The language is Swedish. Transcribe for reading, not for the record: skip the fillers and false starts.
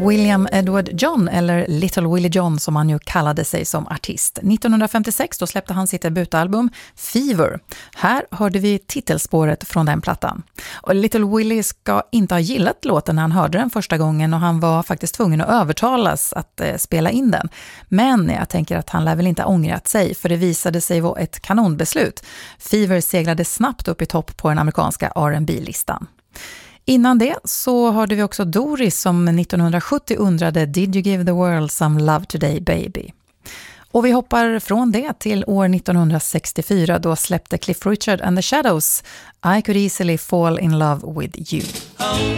William Edward John, eller Little Willie John som han ju kallade sig som artist. 1956 då släppte han sitt debutalbum Fever. Här hörde vi titelspåret från den plattan. Och Little Willie ska inte ha gillat låten när han hörde den första gången, och han var faktiskt tvungen att övertalas att spela in den. Men jag tänker att han lär väl inte ha ångrat sig, för det visade sig vara ett kanonbeslut. Fever seglade snabbt upp i topp på den amerikanska R&B-listan. Innan det så hörde vi också Doris som 1970 undrade Did you give the world some love today baby? Och vi hoppar från det till år 1964, då släppte Cliff Richard and the Shadows I could easily fall in love with you.